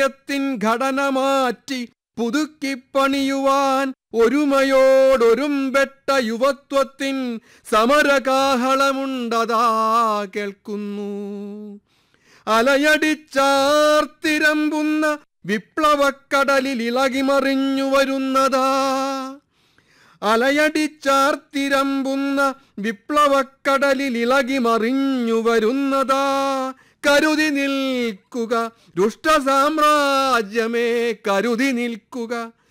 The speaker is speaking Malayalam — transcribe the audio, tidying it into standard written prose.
ഹൃദയത്തിൻ ഘടന മാറ്റി പുതുക്കിപ്പണിയുവാൻ ഒരുമയോടൊരുമ്പെട്ട യുവത്വത്തിൻ സമരകാഹളമുണ്ടതാ കേൾക്കുന്നു. അലയടിച്ചാർത്തിരമ്പുന്ന വിപ്ലവക്കടലിൽ ഇളകിമറിഞ്ഞു വരുന്നതാ, അലയടിച്ചാർത്തിരമ്പുന്ന വിപ്ലവക്കടലിൽ ഇളകിമറിഞ്ഞു വരുന്നതാ. കരുതി നിൽക്കുക ദുഷ്ടസാമ്രാജ്യമേ, കരുതി നിൽക്കുക.